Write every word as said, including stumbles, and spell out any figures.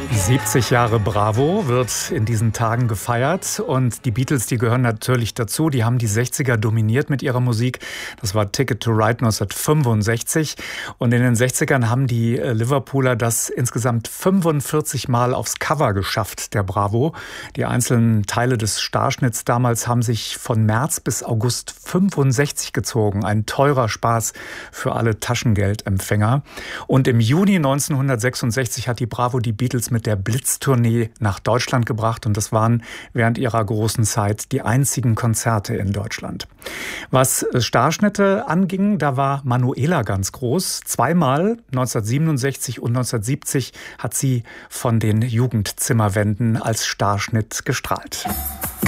siebzig Jahre Bravo wird in diesen Tagen gefeiert und die Beatles, die gehören natürlich dazu. Die haben die sechziger dominiert mit ihrer Musik. Das war Ticket to Ride neunzehnhundertfünfundsechzig und in den sechzigern haben die Liverpooler das insgesamt fünfundvierzig Mal aufs Cover geschafft, der Bravo. Die einzelnen Teile des Starschnitts damals haben sich von März bis August fünfundsechzig gezogen. Ein teurer Spaß für alle Taschengeldempfänger. Und im Juni neunzehnhundertsechsundsechzig hat die Bravo die Beatles mit der Blitztournee nach Deutschland gebracht und das waren während ihrer großen Zeit die einzigen Konzerte in Deutschland. Was Starschnitte anging, da war Manuela ganz groß. Zweimal, neunzehnhundertsiebenundsechzig und neunzehnhundertsiebzig, hat sie von den Jugendzimmerwänden als Starschnitt gestrahlt.